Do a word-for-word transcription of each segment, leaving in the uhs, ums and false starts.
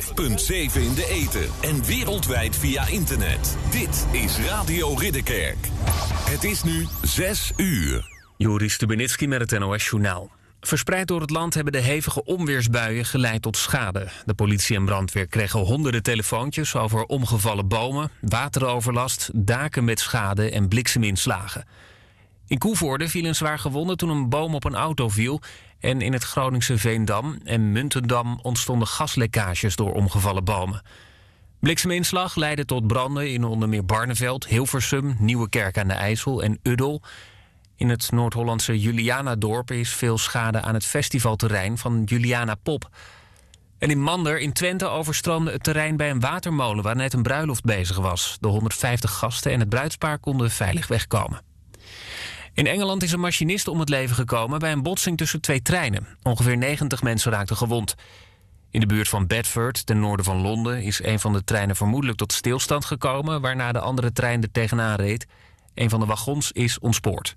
vijf komma zeven in de ether en wereldwijd via internet. Dit is Radio Ridderkerk. Het is nu zes uur. Joris Stubenitski met het N O S-journaal. Verspreid door het land hebben de hevige onweersbuien geleid tot schade. De politie en brandweer kregen honderden telefoontjes over omgevallen bomen, wateroverlast, daken met schade en blikseminslagen. In Koevoorde vielen zwaar gewonden toen een boom op een auto viel. En in het Groningse Veendam en Muntendam ontstonden gaslekkages door omgevallen bomen. Blikseminslag leidde tot branden in onder meer Barneveld, Hilversum, Nieuwekerk aan de IJssel en Uddel. In het Noord-Hollandse Julianadorp is veel schade aan het festivalterrein van Juliana Pop. En in Mander in Twente overstroomde het terrein bij een watermolen waar net een bruiloft bezig was. De honderdvijftig gasten en het bruidspaar konden veilig wegkomen. In Engeland is een machinist om het leven gekomen bij een botsing tussen twee treinen. Ongeveer negentig mensen raakten gewond. In de buurt van Bedford, ten noorden van Londen, is een van de treinen vermoedelijk tot stilstand gekomen, waarna de andere trein er tegenaan reed. Een van de wagons is ontspoord.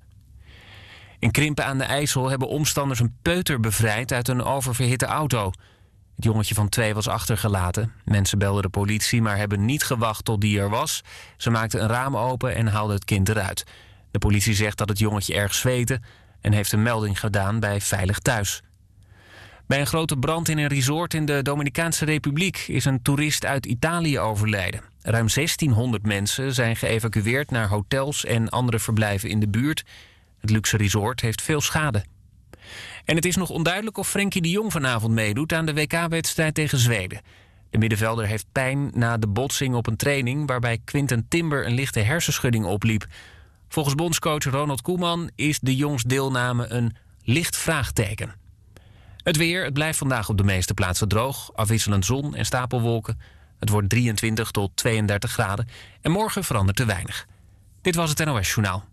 In Krimpen aan de IJssel hebben omstanders een peuter bevrijd uit een oververhitte auto. Het jongetje van twee was achtergelaten. Mensen belden de politie, maar hebben niet gewacht tot die er was. Ze maakten een raam open en haalden het kind eruit. De politie zegt dat het jongetje erg zweette en heeft een melding gedaan bij Veilig Thuis. Bij een grote brand in een resort in de Dominicaanse Republiek is een toerist uit Italië overleden. Ruim zestienhonderd mensen zijn geëvacueerd naar hotels en andere verblijven in de buurt. Het luxe resort heeft veel schade. En het is nog onduidelijk of Frenkie de Jong vanavond meedoet aan de W K-wedstrijd tegen Zweden. De middenvelder heeft pijn na de botsing op een training waarbij Quinten Timber een lichte hersenschudding opliep. Volgens bondscoach Ronald Koeman is de Jongs deelname een licht vraagteken. Het weer, het blijft vandaag op de meeste plaatsen droog. Afwisselend zon en stapelwolken. Het wordt drieëntwintig tot tweeëndertig graden. En morgen verandert er weinig. Dit was het N O S-journaal.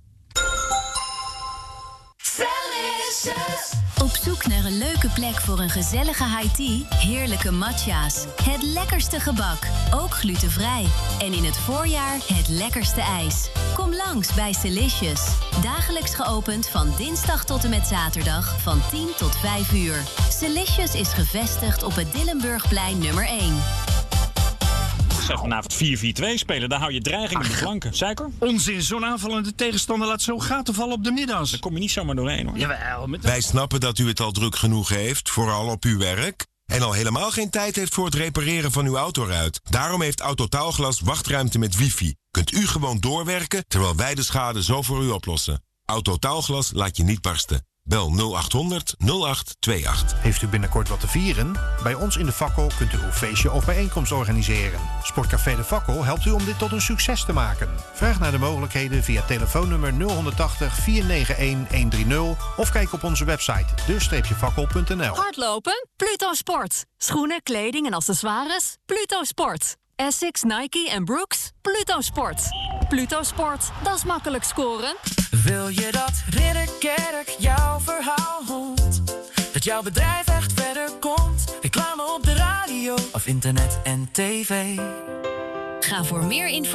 Op zoek naar een leuke plek voor een gezellige high tea? Heerlijke matcha's. Het lekkerste gebak, ook glutenvrij. En in het voorjaar het lekkerste ijs. Kom langs bij Celicious. Dagelijks geopend van dinsdag tot en met zaterdag van tien tot vijf uur. Celicious is gevestigd op het Dillenburgplein nummer één. Ik zou vanavond vier vier twee spelen, daar hou je dreiging in de flanken. Suiker? Onzin, zo'n aanvallende tegenstander laat zo gaten vallen op de middags. Daar kom je niet zomaar doorheen, hoor. Jawel, met Wij snappen dat u het al druk genoeg heeft, vooral op uw werk, en al helemaal geen tijd heeft voor het repareren van uw autoruit. Daarom heeft Autotaalglas wachtruimte met wifi. Kunt u gewoon doorwerken, terwijl wij de schade zo voor u oplossen. Autotaalglas laat je niet barsten. Bel nul achthonderd nul acht tweeëntwintig. Heeft u binnenkort wat te vieren? Bij ons in de Fakkel kunt u uw feestje of bijeenkomst organiseren. Sportcafé de Fakkel helpt u om dit tot een succes te maken. Vraag naar de mogelijkheden via telefoonnummer nul acht nul vier negen een een drie nul of kijk op onze website de fakkel punt n l. Hardlopen? Pluto Sport. Schoenen, kleding en accessoires? Pluto Sport. Essex, Nike en Brooks? Pluto Sport. Pluto Sport, dat is makkelijk scoren. Wil je dat Ridderkerk jouw verhaal hoort? Dat jouw bedrijf echt verder komt? Reclame op de radio of internet en tv? Ga voor meer informatie